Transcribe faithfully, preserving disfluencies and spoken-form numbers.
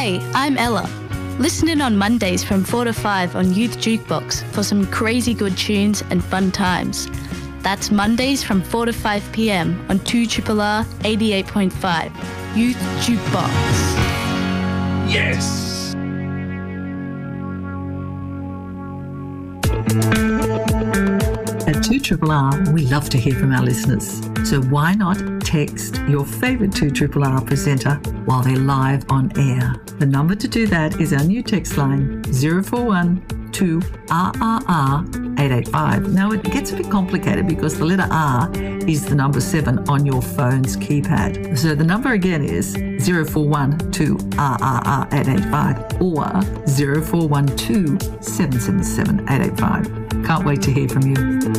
Hey, I'm Ella. Listen in on Mondays from four to five on Youth Jukebox for some crazy good tunes and fun times. That's Mondays from four to five p.m. on two R R R eighty-eight point five. Youth Jukebox. Yes! At two R R R, we love to hear from our listeners. So why not text your favourite two R R R presenter while they're live on air? The number to do that is our new text line, zero four one two R R R eight eight five. Now, it gets a bit complicated because the letter R is the number seven on your phone's keypad. So the number again is zero four one two R R R eight eight five or zero four one two seven seven seven eight eight five. Can't wait to hear from you.